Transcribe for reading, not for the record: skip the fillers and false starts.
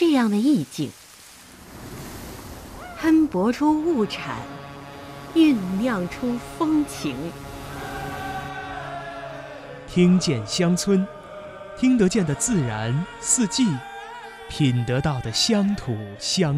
这样的意境，喷薄出物产，酝酿出风情。 听见乡村，听得见的自然四季，品得到的乡土乡